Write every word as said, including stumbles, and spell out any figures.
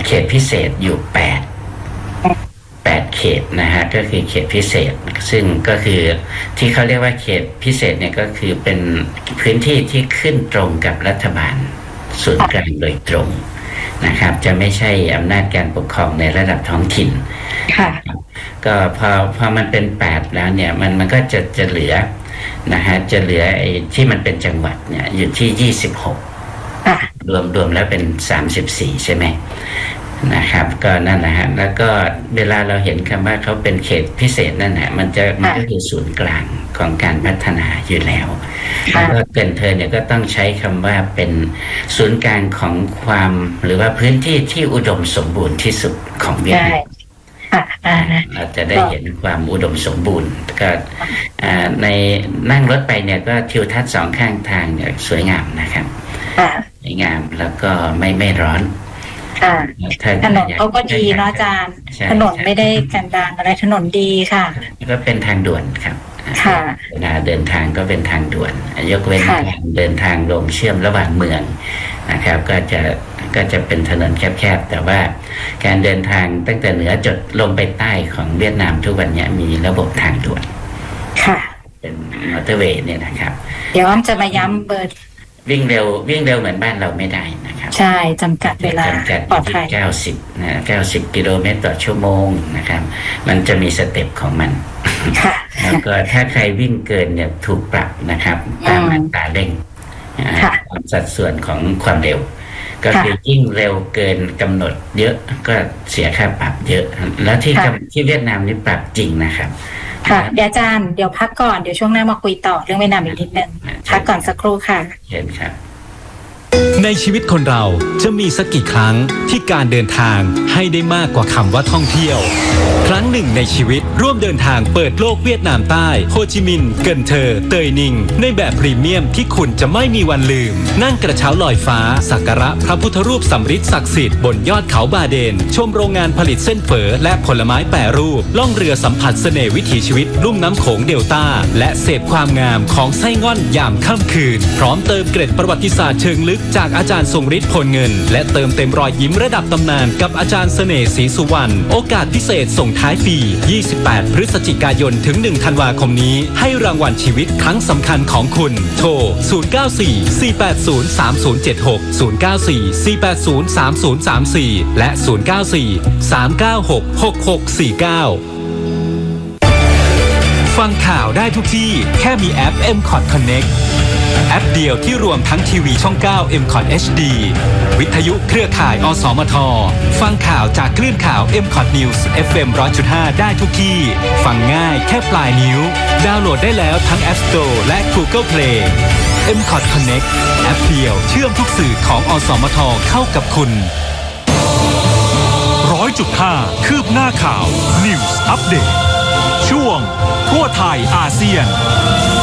เขตพิเศษอยู่แปดแปดเขตนะฮะก็คือเขตพิเศษซึ่งก็คือที่เขาเรียกว่าเขตพิเศษเนี่ยก็คือเป็นพื้นที่ที่ขึ้นตรงกับรัฐบาลส่วนกลางโดยตรงนะครับจะไม่ใช่อำนาจการปกครองในระดับท้องถิ่นค่ะก็พอพอมันเป็นแปดแล้วเนี่ยมันมันก็จะจะเหลือนะฮะจะเหลือไอ้ที่มันเป็นจังหวัดเนี่ยอยู่ที่ยี่สิบหกรวมรวมแล้วเป็นสามสิบสี่ใช่ไหมนะครับก็นั่นแหละฮะแล้วก็เวลาเราเห็นคำว่าเขาเป็นเขตพิเศษนั่นแหละมันจะมันก็คือศูนย์กลางของการพัฒนาอยู่แล้วแล้วก็เป็นเธอเนี่ยก็ต้องใช้คำว่าเป็นศูนย์กลางของความหรือว่าพื้นที่ที่อุดมสมบูรณ์ที่สุดของเวียดนามเราจะได้เห็นความอุดมสมบูรณ์ก็ในนั่งรถไปเนี่ยก็ทิวทัศน์สองข้างทางเนี่ยสวยงามนะครับสวยงามแล้วก็ไม่ไม่ร้อนถนนเขาก็ดีเนาะอาจารย์ถนนไม่ได้กันดารอะไรถนนดีค่ะก็เป็นทางด่วนครับเวลาเดินทางก็เป็นทางด่วนยกเว้นการเดินทางลงเชื่อมระหว่างเมืองนะครับก็จะก็จะเป็นถนนแคบๆแต่ว่าการเดินทางตั้งแต่เหนือจดลงไปใต้ของเวียดนามทุกวันนี้มีระบบทางด่วนค่ะเป็นมอเตอร์เวย์เนี่ยนะครับเดี๋ยวอ้อมจะมาย้ำเบอร์วิ่งเร็ววิ่งเร็วเหมือนบ้านเราไม่ได้นะครับใช่จำกัดเวลาจำกัดที่เก้าสิบนะเก้าสิบกิโลเมตรต่อชั่วโมงนะครับมันจะมีสเต็ปของมันแล้วก็ถ้าใครวิ่งเกินเนี่ยถูกปรับนะครับตามอัตราเร่งสัดส่วนของความเร็วก็คือยิ่งเร็วเกินกำหนดเยอะก็เสียค่าปรับเยอะแล้วที่ที่เวียดนามนี่ปรับจริงนะครับค่ะเดี๋ยวอาจารย์เดี๋ยวพักก่อนเดี๋ยวช่วงหน้ามาคุยต่อเรื่องเวียดนามอีกนิดนึงพักก่อนสักครู่ค่ะเชิญครับในชีวิตคนเราจะมีสักกี่ครั้งที่การเดินทางให้ได้มากกว่าคำว่าท่องเที่ยวครั้งหนึ่งในชีวิตร่วมเดินทางเปิดโลกเวียดนามใต้โฮจิมินห์เกินเทอเตยนิงในแบบพรีเมียมที่คุณจะไม่มีวันลืมนั่งกระเช้าลอยฟ้าสักการะพระพุทธรูปสำริดศักดิ์สิทธิ์บนยอดเขาบาเดนชมโรงงานผลิตเส้นเฝอและผลไม้แปรรูปล่องเรือสัมผัสเสน่ห์วิถีชีวิตลุ่มน้ำโขงเดลต้าและเสพความงามของไส้ง่อนยามค่ำคืนพร้อมเติมเกร็ดประวัติศาสตร์เชิงลึกจากอาจารย์ทรงฤทธิ์พลเงินและเติมเต็มรอยยิ้มระดับตำนานกับอาจารย์เสน่ห์ศรีสุวรรณโอกาสพิเศษส่งท้ายปียี่สิบแปดพฤศจิกายนถึงหนึ่งธันวาคมนี้ให้รางวัลชีวิตครั้งสำคัญของคุณโทรศูนย์ เก้า สี่ สี่ แปด ศูนย์ สาม ศูนย์ เจ็ด หก ศูนย์ เก้า สี่ สี่ แปด ศูนย์ สาม ศูนย์ สาม สี่และศูนย์ เก้า สี่ สาม เก้า หก หก หก สี่ เก้าฟังข่าวได้ทุกที่แค่มีแอป เอ็ม คอท Connect แอปเดียวที่รวมทั้งทีวีช่องเก้า เอ็ม คอท เอช ดี วิทยุเครือข่ายอสมทฟังข่าวจากคลื่นข่าว เอ็ม คอท News เอฟ เอ็ม หนึ่งร้อยจุดห้า ได้ทุกที่ฟังง่ายแค่ปลายนิ้วดาวน์โหลดได้แล้วทั้ง App Store และ Google Play เอ็ม คอท Connect แอปเดียวเชื่อมทุกสื่อของอสมทเข้ากับคุณ หนึ่งร้อยจุดห้า คืบหน้าข่าว News Update ช่วงทั่วไทยอาเซียน